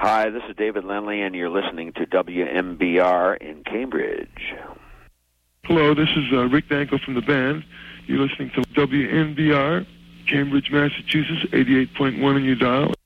Hi, this is David Lindley, and you're listening to WMBR in Cambridge. Hello, this is Rick Danko from the band. You're listening to WMBR, Cambridge, Massachusetts, 88.1 on your dial.